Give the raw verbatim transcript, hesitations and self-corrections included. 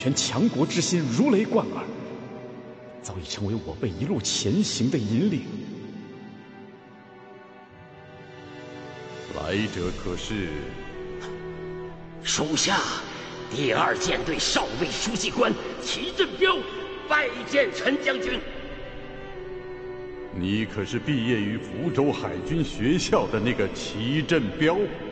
全强国之心如雷贯耳，早已成为我辈一路前行的引领。 来者可是？ 属下第二舰队少尉书记官齐振彪，拜见陈将军。 你可是毕业于福州海军学校的那个齐振彪？